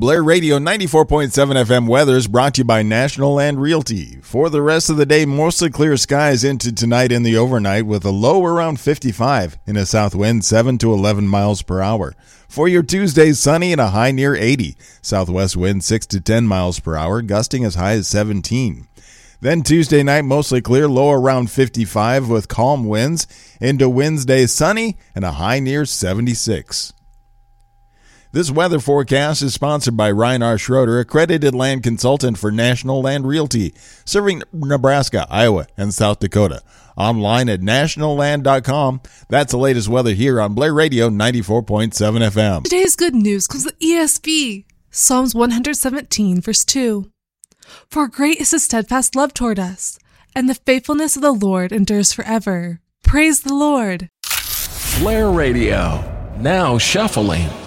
Blair Radio 94.7 FM weather is brought to you by National Land Realty. For the rest of the day, mostly clear skies into tonight and the overnight with a low around 55 and a south wind 7 to 11 miles per hour. For your Tuesday, sunny and a high near 80. Southwest wind 6 to 10 miles per hour, gusting as high as 17. Then Tuesday night, mostly clear, low around 55 with calm winds. Into Wednesday, sunny and a high near 76. This weather forecast is sponsored by Ryan R. Schroeder, accredited land consultant for National Land Realty, serving Nebraska, Iowa, and South Dakota. Online at nationalland.com. That's the latest weather here on Blair Radio 94.7 FM. Today's good news comes with ESV. Psalms 117, verse 2. For great is his steadfast love toward us, and the faithfulness of the Lord endures forever. Praise the Lord. Blair Radio, now shuffling.